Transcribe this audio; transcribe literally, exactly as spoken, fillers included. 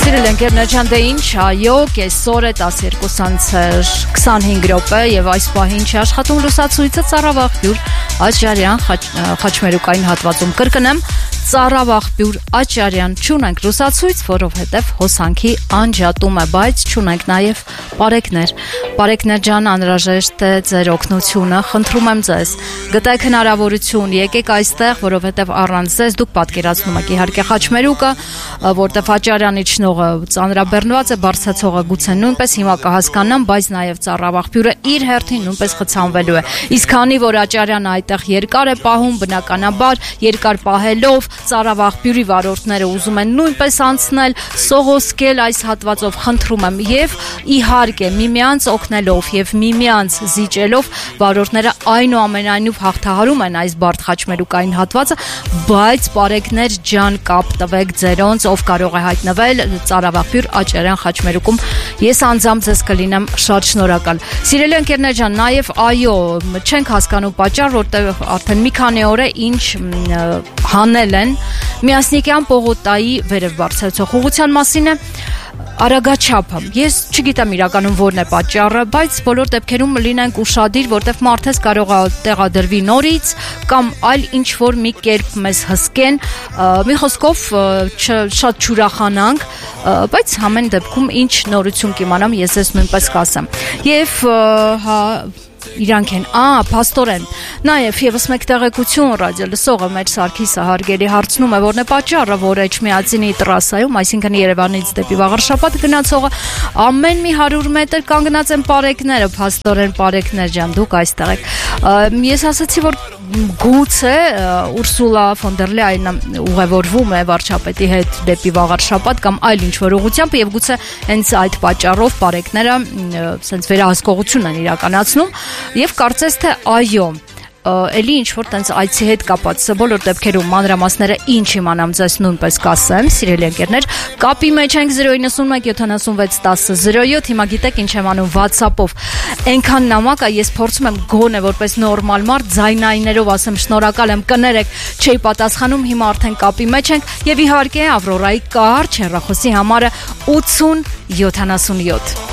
Սիրել ընկերներ ջան, դե ինչ, այո, կեսօր է տասներկուս քսանհինգ րոպե եւ այս պահին չի աշխատում լուսացույցը Ծառավաղբյուր Աճարյան խաչմերուկային հատվածում կրկնեմ Ծառավաղբյուր Աճարյան չունենք լուսացույց, որովհետեւ հոսանքի անջատում է, բայց չունենք նաեւ պարեկներ։ Պարեկներ ջան, անհրաժեշտ է ձեր օգնությունը, խնդրում եմ ձեզ։ Գտեք հնարավորություն, եկեք այստեղ, որովհետեւ առանց ձեզ դուք պատկերացնում եք իհարկե խաչմերուկը, որտեւ Աճարյանի շնորհը ծանրաբեռնված է, բարձրացողը գուցե նույնպես հիմա կհասկանամ, բայց նաև Ծառավաղբյուրը իր հերթին նույնպես խցանվելու է։ Իսկ քանի որ Աճարյանը այդտեղ երկար է պահում, բնականաբար երկար պահելով Ծառավաղբյուրի վարորդները ուզում են նույնպես անցնել, սողոսկել այս հատվածով, խնդրում եմ, եւ իհարկե միմյանց օգնելով եւ միմյանց զիջելով վարորդները այնուամենայնիվ հաղթահարում են այս բարդ խաչմերուկային հատվածը, բայց պարեկներ ջան, կապ տվեք ձերոնց, ով կարող է հայտնվել Ծառավաղբյուր Աճարյան խաչմերուկում, ես անձամբ ձեզ կլինեմ շատ շնորհակալ։ Սիրելի ընկերներ ջան, նաև այո, չենք հասկանում պատճառ, որտեղ արդեն մի քանի օր է ինչ հանել են Միասնիկյան պողոտայի վերև բարձրացող ուղղության մասին է արագաչափը։ Ես չգիտեմ իրականում որն է պատճառը, բայց բոլոր դեպքերում լինենք ուշադիր, որտեղ մարդես կարող է տեղադրվի նորից կամ այլ ինչ որ մի կերպ մեզ հսկեն, մի խոսքով շատ չուրախանանք, բայց ամեն դեպքում ինչ նորություն կիմանամ, ես ես նույնպես կասեմ։ Եվ հա իրանք են, ա, փաստորեն, նաև եւս մեկ տեղեկություն ռադիո լսողը մեր Սարգիսը հարգելի հարցնում է, որն է պատճառը, որ Էջմիածինի տրասայում, այսինքն Երևանից դեպի Վաղարշապատ գնացողը ամեն մի հարյուր մետր կանգնած են պարեկները, փաստորեն պարեկներ ջան, դուք այստեղ եք։ Ես ասացի, որ գուցե Ուրսուլա ֆոն դեր Լայենը ուղևորվում է վարչապետի հետ դեպի Վաղարշապատ կամ այլ ինչ որ ուղղությամբ եւ գուցե հենց այդ պատճառով պարեկները սենց վերահսկողություն են իրականացնում եւ կարծես թե այո էլի ինչ որ տենց այցի հետ կապած բոլոր դեպքերում մանրամասները ինչ իմանամ ձեզ նույնպես կասեմ, սիրելի ընկերներ, կապի մեջ ենք զրո ինը մեկ յոթանասունվեց տասը զրո յոթ, հիմա գիտեք ինչ եմ անում WhatsApp-ով, այնքան նամակ է, ես փորձում եմ գոնե որպես նորմալ մարդ ձայնայիներով ասեմ շնորհակալ եմ, կներեք, չէի պատասխանում, հիմա արդեն կապի մեջ ենք եւ իհարկե Ավրորայի կարճ հեռախոսի համարը ութ յոթանասունյոթ